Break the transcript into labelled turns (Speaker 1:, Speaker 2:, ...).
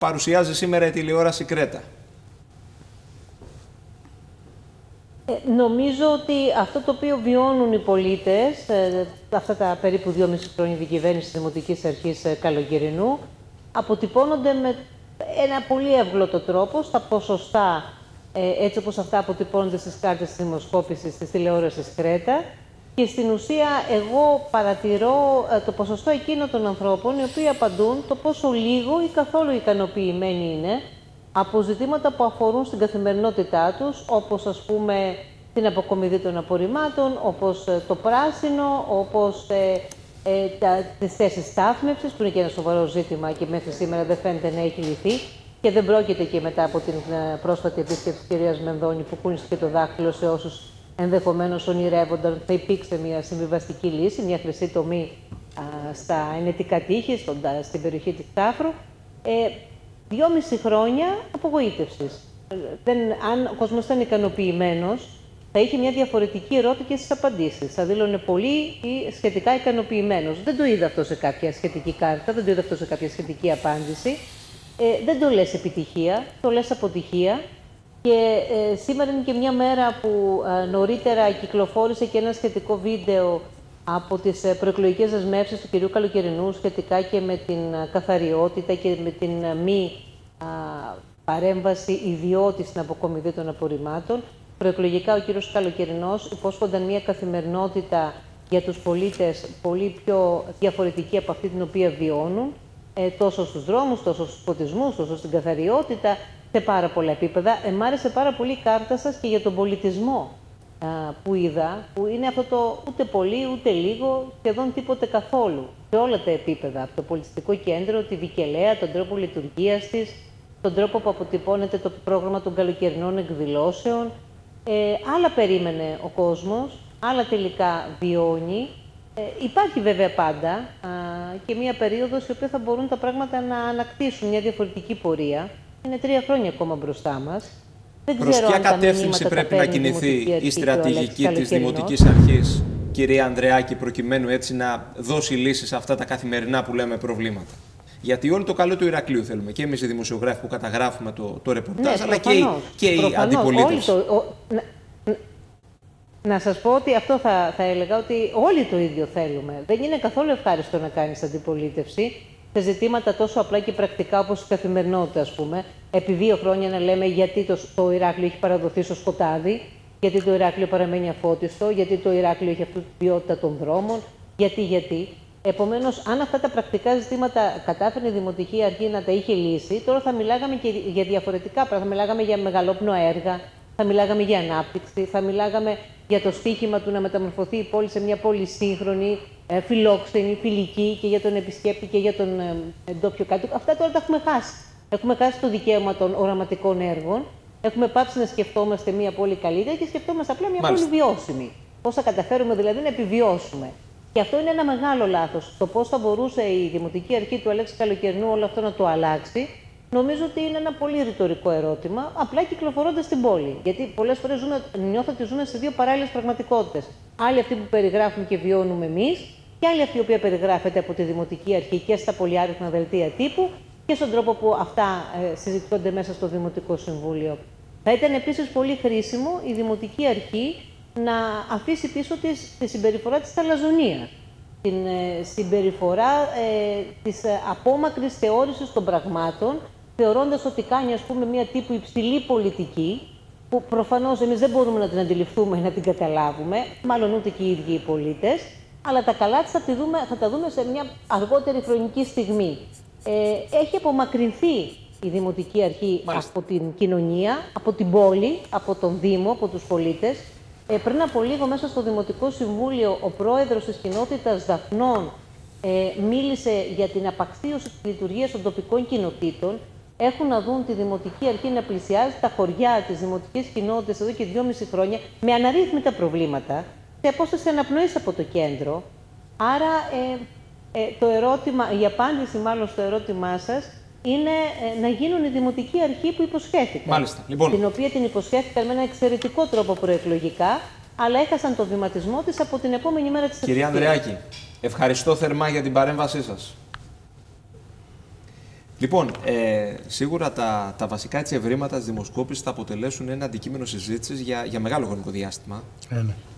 Speaker 1: παρουσιάζει σήμερα η τηλεόραση Κρέτα?
Speaker 2: Νομίζω ότι αυτό το οποίο βιώνουν οι πολίτες, αυτά τα περίπου 2,5 χρόνια διακυβέρνηση της Δημοτικής Αρχής Καλογερινού, αποτυπώνονται με ένα πολύ εύγλωτο τρόπο στα ποσοστά, έτσι όπως αυτά αποτυπώνονται στις κάρτες της δημοσκόπησης της τηλεόρασης Κρέτα. Και στην ουσία εγώ παρατηρώ το ποσοστό εκείνων των ανθρώπων οι οποίοι απαντούν το πόσο λίγο ή καθόλου ικανοποιημένοι είναι από ζητήματα που αφορούν στην καθημερινότητά τους, όπως ας πούμε την αποκομιδή των απορριμμάτων, όπως το πράσινο, όπως τις θέσεις στάθμευσης, που είναι και ένα σοβαρό ζήτημα και μέχρι σήμερα δεν φαίνεται να έχει λυθεί και δεν πρόκειται και μετά από την πρόσφατη επίσκεψη της κυρίας Μενδώνη που κούνησε το δάχτυλο σε όσους ενδεχομένως ονειρεύονταν ότι θα υπήρξε μια συμβιβαστική λύση, μια χρυσή τομή στα ενετικά τείχη, στην περιοχή της Τάφρου. 2,5 χρόνια απογοήτευσης. Αν ο κόσμος ήταν ικανοποιημένος, θα είχε μια διαφορετική ερώτηση και στις απαντήσεις. Θα δήλωνε πολύ ή σχετικά ικανοποιημένος. Δεν το είδα αυτό σε κάποια σχετική κάρτα, δεν το είδα αυτό σε κάποια σχετική απάντηση. Δεν το λες επιτυχία, το λες αποτυχία. Και σήμερα είναι και μια μέρα που νωρίτερα κυκλοφόρησε και ένα σχετικό βίντεο από τις προεκλογικές δεσμεύσεις του κυρίου Καλογερινού σχετικά και με την καθαριότητα και με την μη παρέμβαση ιδιώτη στην αποκομιδή των απορριμμάτων. Προεκλογικά ο κύριος Καλογερινός υπόσχονταν μια καθημερινότητα για τους πολίτες πολύ πιο διαφορετική από αυτή την οποία βιώνουν, τόσο στους δρόμους, τόσο στους ποτισμούς, τόσο στην καθαριότητα, σε πάρα πολλά επίπεδα. Μ' άρεσε πάρα πολύ η κάρτα σας και για τον πολιτισμό που είδα, που είναι αυτό το ούτε πολύ ούτε λίγο, σχεδόν τίποτε καθόλου, σε όλα τα επίπεδα. Από το πολιτιστικό κέντρο, τη Δικελαία, τον τρόπο λειτουργίας της, τον τρόπο που αποτυπώνεται το πρόγραμμα των καλοκαιρινών εκδηλώσεων. Άλλα περίμενε ο κόσμος, άλλα τελικά βιώνει. Υπάρχει βέβαια πάντα και μία περίοδος η οποία θα μπορούν τα πράγματα να ανακτήσουν μια διαφορετική πορεία. Είναι 3 χρόνια ακόμα μπροστά μας.
Speaker 1: Προς ποια κατεύθυνση πρέπει να κινηθεί η στρατηγική της Δημοτικής Αρχής, κυρία Ανδρεάκη, προκειμένου έτσι να δώσει λύσεις σε αυτά τα καθημερινά που λέμε προβλήματα? Γιατί όλο το καλό του Ηρακλείου θέλουμε. Και εμείς οι δημοσιογράφοι που καταγράφουμε το ρεπορτάζ,
Speaker 2: ναι,
Speaker 1: αλλά και η αντιπολίτευση.
Speaker 2: Να σας πω ότι αυτό θα έλεγα, ότι όλοι το ίδιο θέλουμε. Δεν είναι καθόλου ευχάριστο να κάνεις αντιπολίτευση σε ζητήματα τόσο απλά και πρακτικά όπως η καθημερινότητα, ας πούμε. Επί 2 χρόνια να λέμε γιατί το Ηράκλειο έχει παραδοθεί στο σκοτάδι, γιατί το Ηράκλειο παραμένει αφώτιστο, γιατί το Ηράκλειο έχει αυτή την ποιότητα των δρόμων, γιατί. Επομένως, αν αυτά τα πρακτικά ζητήματα κατάφερε η Δημοτική Αρχή να τα είχε λύσει, τώρα θα μιλάγαμε και για διαφορετικά πράγματα. Θα μιλάγαμε για μεγαλόπνοα έργα, θα μιλάγαμε για ανάπτυξη, θα μιλάγαμε για το στίχημα του να μεταμορφωθεί η πόλη σε μια πόλη σύγχρονη, φιλόξενη, φιλική και για τον επισκέπτη και για τον ντόπιο κάτοικο. Αυτά τώρα τα έχουμε χάσει. Έχουμε χάσει το δικαίωμα των οραματικών έργων. Έχουμε πάψει να σκεφτόμαστε μια πόλη καλύτερη και σκεφτόμαστε απλά μια πόλη βιώσιμη. Πώς θα καταφέρουμε δηλαδή να επιβιώσουμε. Και αυτό είναι ένα μεγάλο λάθος. Το πώς θα μπορούσε η Δημοτική Αρχή του Αλέξη Καλογερινού όλο αυτό να το αλλάξει, νομίζω ότι είναι ένα πολύ ρητορικό ερώτημα, απλά κυκλοφορώντας στην πόλη. Γιατί πολλές φορές νιώθω ότι ζούμε σε 2 παράλληλες πραγματικότητες. Άλλη αυτή που περιγράφουμε και βιώνουμε εμείς, και άλλη αυτή η οποία περιγράφεται από τη Δημοτική Αρχή και στα πολυάριθμα δελτία τύπου και στον τρόπο που αυτά συζητιόνται μέσα στο Δημοτικό Συμβούλιο. Θα ήταν επίσης πολύ χρήσιμο η Δημοτική Αρχή να αφήσει πίσω της τη συμπεριφορά της αλαζονίας, την συμπεριφορά της απόμακρης θεώρησης των πραγμάτων, θεωρώντας ότι κάνει, ας πούμε, μια τύπου υψηλή πολιτική, που προφανώς εμείς δεν μπορούμε να την αντιληφθούμε ή να την καταλάβουμε, μάλλον ούτε και οι ίδιοι οι πολίτες, αλλά τα καλά της θα τα δούμε σε μια αργότερη χρονική στιγμή. Έχει απομακρυνθεί η Δημοτική Αρχή από την κοινωνία, από την πόλη, από τον Δήμο, από τους πολίτες. Πριν από λίγο μέσα στο Δημοτικό Συμβούλιο ο πρόεδρος της κοινότητας Δαφνών μίλησε για την απαξίωση της λειτουργίας των τοπικών κοινοτήτων. Έχουν να δουν τη Δημοτική Αρχή να πλησιάζει τα χωριά της δημοτικής κοινότητας εδώ και 2,5 χρόνια με αναρρύθμιτα προβλήματα, σε απόσταση αναπνοής από το κέντρο. Άρα η απάντηση μάλλον στο ερώτημά σας είναι να γίνουν η Δημοτική Αρχή που υποσχέθηκαν.
Speaker 1: Μάλιστα. Λοιπόν,
Speaker 2: την οποία την υποσχέθηκαν με ένα εξαιρετικό τρόπο προεκλογικά, αλλά έχασαν το βηματισμό της από την επόμενη μέρα της εξουσίας.
Speaker 1: Κυρία Ανδρεάκη, ευχαριστώ θερμά για την παρέμβασή σας. Λοιπόν, σίγουρα τα βασικά ευρήματα της δημοσκόπησης θα αποτελέσουν ένα αντικείμενο συζήτησης για μεγάλο χρονικό διάστημα.
Speaker 3: Ναι.